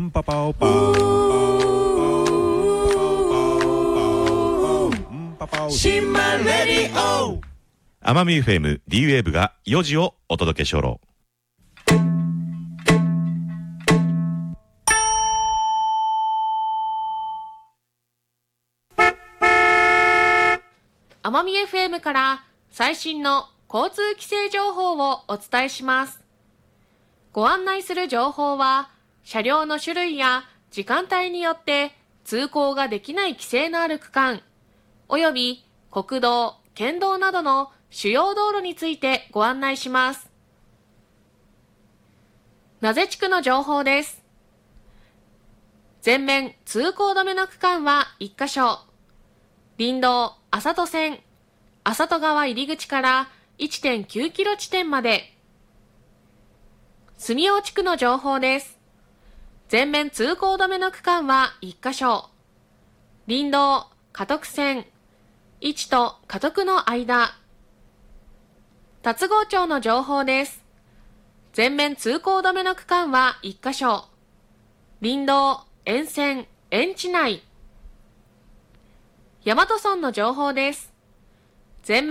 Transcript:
パパオパオシンマレディオ奄美 FM D ウェーブが4時をお届けしょろ。 奄美 FM から最新の交通規制情報をお伝えします。ご案内する情報は、車両の種類や時間帯によって通行ができない規制のある区間、および国道、県道などの主要道路についてご案内します。名瀬地区の情報です。全面通行止めの区間は1カ所。林道麻戸線、麻戸川入口から 1.9 キロ地点まで。住尾地区の情報です。全面通行止めの区間は1カ所。林道嘉徳線、市と嘉徳の間。龍郷町の情報です。全面通行止めの区間は1カ所。林道沿線、園地内。大和村の情報です。全面